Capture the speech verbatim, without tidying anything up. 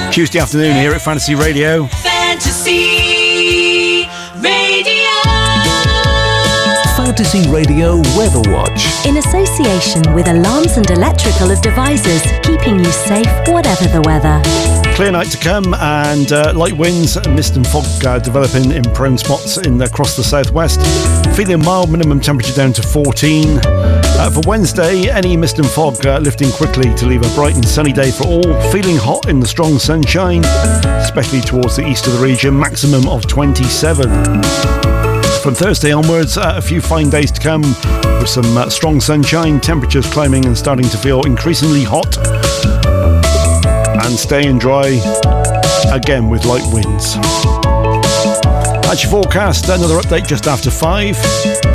Tuesday afternoon here at Fantasy Radio. Fantasy Radio. Fantasy Radio Weather Watch. In association with Alarms and Electrical Devices, keeping you safe whatever the weather. Clear night to come and uh, light winds, mist and fog uh, developing in prone spots in across the southwest. Feeling mild, minimum temperature down to fourteen. Uh, for Wednesday, any mist and fog uh, lifting quickly to leave a bright and sunny day for all. Feeling hot in the strong sunshine, especially towards the east of the region, maximum of twenty-seven. From Thursday onwards, uh, a few fine days to come with some uh, strong sunshine, temperatures climbing and starting to feel increasingly hot, and staying dry again with light winds. That's your forecast. Another update just after five.